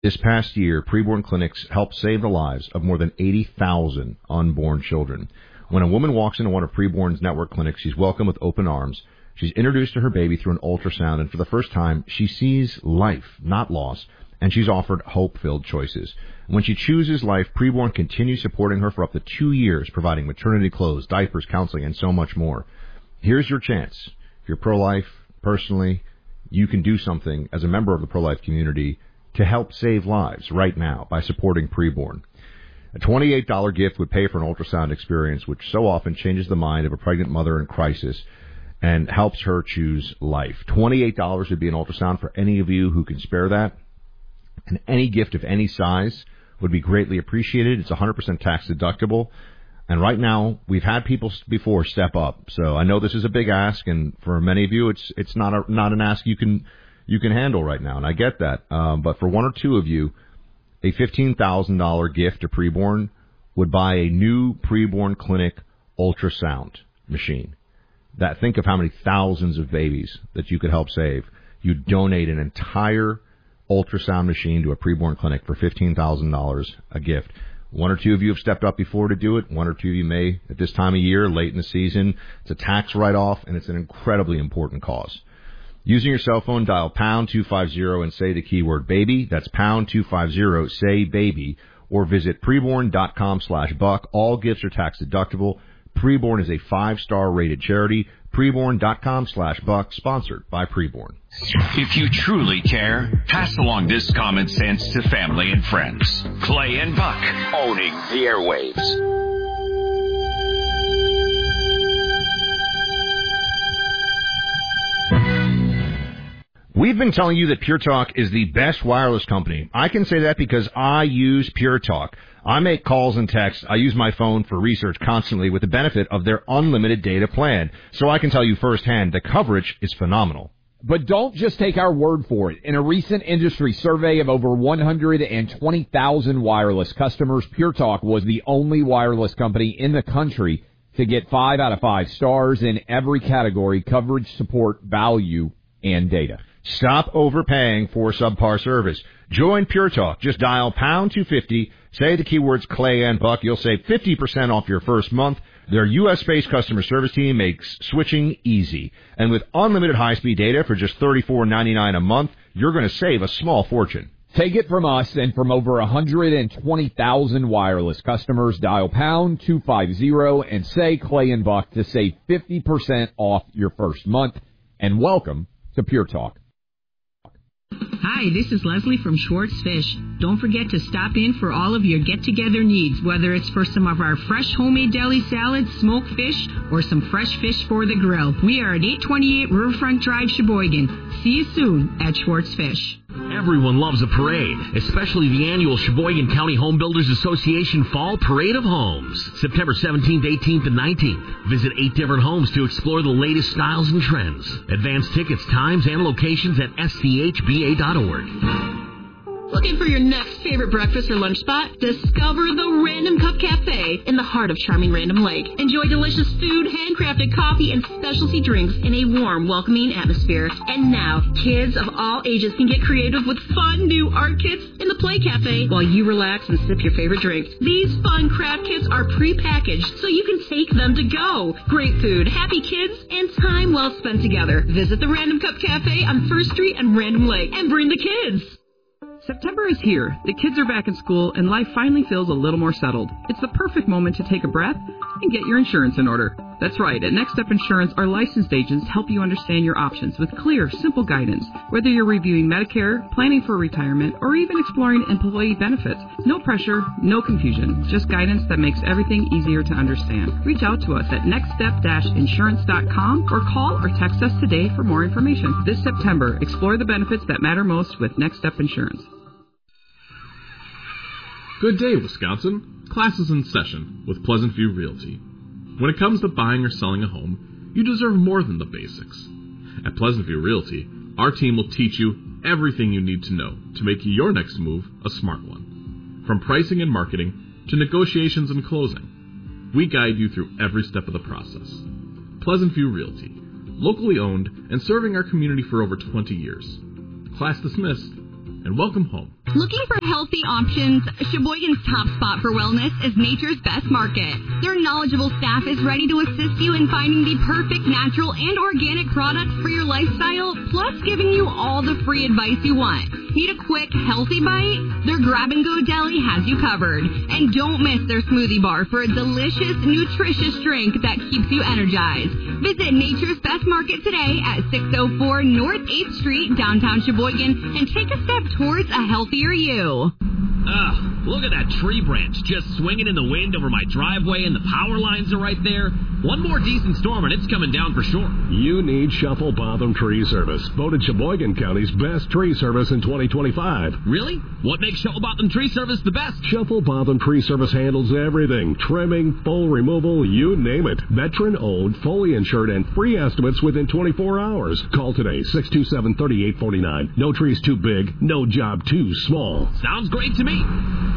This past year, preborn clinics helped save the lives of more than 80,000 unborn children. When a woman walks into one of Preborn's network clinics, she's welcomed with open arms. She's introduced to her baby through an ultrasound, and for the first time, she sees life, not loss, and she's offered hope-filled choices. When she chooses life, Preborn continues supporting her for up to 2 years, providing maternity clothes, diapers, counseling, and so much more. Here's your chance. If you're pro-life, personally, you can do something as a member of the pro-life community to help save lives right now by supporting Preborn. A $28 gift would pay for an ultrasound experience, which so often changes the mind of a pregnant mother in crisis and helps her choose life. $28 would be an ultrasound for any of you who can spare that. And any gift of any size would be greatly appreciated. It's 100% tax deductible. And right now, we've had people before step up. So I know this is a big ask, and for many of you, it's not an ask you can handle right now, and I get that. But for one or two of you, a $15,000 gift to Preborn would buy a new Preborn Clinic ultrasound machine. Think of how many thousands of babies that you could help save. You donate an entire ultrasound machine to a Preborn Clinic for $15,000 a gift. One or two of you have stepped up before to do it. One or two of you may at this time of year, late in the season. It's a tax write-off, and it's an incredibly important cause. Using your cell phone, dial pound 250 and say the keyword baby. That's pound 250, say baby, or visit preborn.com/buck. All gifts are tax deductible. Preborn is a 5-star rated charity. Preborn.com/buck, sponsored by Preborn. If you truly care, pass along this common sense to family and friends. Clay and Buck, owning the airwaves. We've been telling you that Pure Talk is the best wireless company. I can say that because I use Pure Talk. I make calls and texts. I use my phone for research constantly with the benefit of their unlimited data plan. So I can tell you firsthand, the coverage is phenomenal. But don't just take our word for it. In a recent industry survey of over 120,000 wireless customers, Pure Talk was the only wireless company in the country to get 5 out of 5 stars in every category: coverage, support, value, and data. Stop overpaying for subpar service. Join Pure Talk. Just dial pound 250, say the keywords Clay and Buck. You'll save 50% off your first month. Their U.S.-based customer service team makes switching easy. And with unlimited high-speed data for just $34.99 a month, you're going to save a small fortune. Take it from us and from over 120,000 wireless customers. Dial pound 250 and say Clay and Buck to save 50% off your first month. And welcome to Pure Talk. Hi, this is Leslie from Schwartz Fish. Don't forget to stop in for all of your get-together needs, whether it's for some of our fresh homemade deli salads, smoked fish, or some fresh fish for the grill. We are at 828 Riverfront Drive, Sheboygan. See you soon at Schwartz Fish. Everyone loves a parade, especially the annual Sheboygan County Home Builders Association Fall Parade of Homes. September 17th, 18th, and 19th. Visit 8 different homes to explore the latest styles and trends. Advance tickets, times, and locations at schba.org. Looking for your next favorite breakfast or lunch spot? Discover the Random Cup Cafe in the heart of charming Random Lake. Enjoy delicious food, handcrafted coffee, and specialty drinks in a warm, welcoming atmosphere. And now, kids of all ages can get creative with fun new art kits in the Play Cafe while you relax and sip your favorite drinks. These fun craft kits are pre-packaged, so you can take them to go. Great food, happy kids, and time well spent together. Visit the Random Cup Cafe on 1st Street and Random Lake and bring the kids. September is here. The kids are back in school, and life finally feels a little more settled. It's the perfect moment to take a breath and get your insurance in order. That's right. At Next Step Insurance, our licensed agents help you understand your options with clear, simple guidance. Whether you're reviewing Medicare, planning for retirement, or even exploring employee benefits, no pressure, no confusion. Just guidance that makes everything easier to understand. Reach out to us at nextstep-insurance.com or call or text us today for more information. This September, explore the benefits that matter most with Next Step Insurance. Good day, Wisconsin. Class is in session with Pleasant View Realty. When it comes to buying or selling a home, you deserve more than the basics. At Pleasant View Realty, our team will teach you everything you need to know to make your next move a smart one. From pricing and marketing to negotiations and closing, we guide you through every step of the process. Pleasant View Realty, locally owned and serving our community for over 20 years. Class dismissed, and welcome home. Looking for healthy options? Sheboygan's top spot for wellness is Nature's Best Market. Their knowledgeable staff is ready to assist you in finding the perfect natural and organic products for your lifestyle, plus giving you all the free advice you want. Need a quick, healthy bite? Their grab-and-go deli has you covered. And don't miss their smoothie bar for a delicious, nutritious drink that keeps you energized. Visit Nature's Best Market today at 604 North 8th Street, downtown Sheboygan, and take a step towards a healthier you. Look at that tree branch just swinging in the wind over my driveway, and the power lines are right there. One more decent storm and it's coming down for sure. You need Shuffle Botham Tree Service, voted Sheboygan County's best tree service in 2025. Really? What makes Shuffle Botham Tree Service the best? Shuffle Botham Tree Service handles everything. Trimming, full removal, you name it. Veteran-owned, fully insured, and free estimates within 24 hours. Call today, 627-3849. No trees too big, no job too small. Sounds great to me.